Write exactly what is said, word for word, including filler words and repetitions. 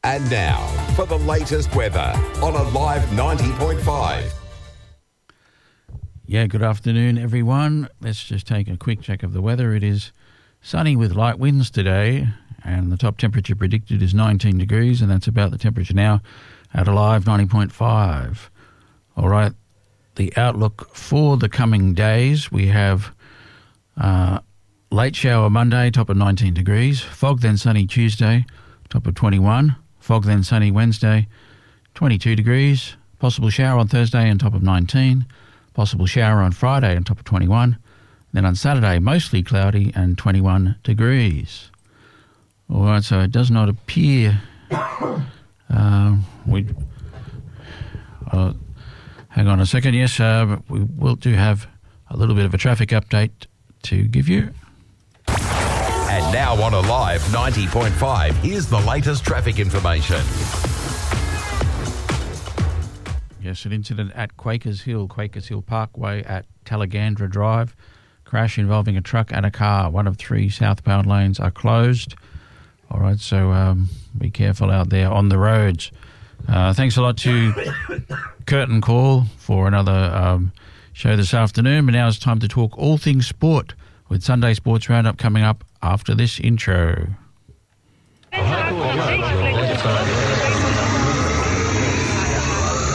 And now, for the latest weather on Alive ninety point five. Yeah, good afternoon, everyone. Let's just take a quick check of the weather. It is sunny with light winds today, and the top temperature predicted is nineteen degrees, and that's about the temperature now at Alive ninety point five. All right, the outlook for the coming days, we have uh, late shower Monday, top of nineteen degrees, fog then sunny Tuesday, top of twenty-one, fog then sunny Wednesday, twenty-two degrees, possible shower on Thursday and top of nineteen, possible shower on Friday and top of twenty-one, then on Saturday mostly cloudy and twenty-one degrees. All right, so it does not appear uh, we. Uh, hang on a second. Yes, uh, we will do have a little bit of a traffic update to give you. And now on Alive ninety point five, here's the latest traffic information. Yes, an incident at Quakers Hill, Quakers Hill Parkway at Talagandra Drive. Crash involving a truck and a car. One of three southbound lanes are closed. All right, so um, be careful out there on the roads. Uh, thanks a lot to Curtin Call for another um, show this afternoon. But now it's time to talk all things sport with Sunday Sports Roundup coming up after this intro. Oh,